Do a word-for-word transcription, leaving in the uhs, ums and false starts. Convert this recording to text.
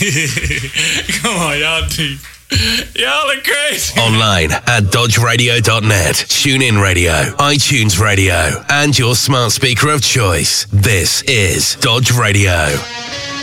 Come on, y'all do. Y'all are crazy. Online at dodge radio dot net, TuneIn Radio, iTunes Radio, and your smart speaker of choice. This is Dodge Radio.